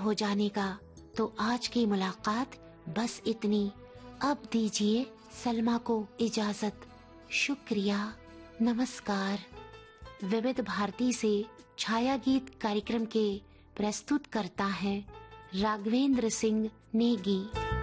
हो जाने का। तो आज की मुलाकात बस इतनी। अब दीजिए सलमा को इजाजत। शुक्रिया, नमस्कार। विविध भारती से छाया गीत कार्यक्रम के प्रस्तुत करता है राघवेंद्र सिंह नेगी।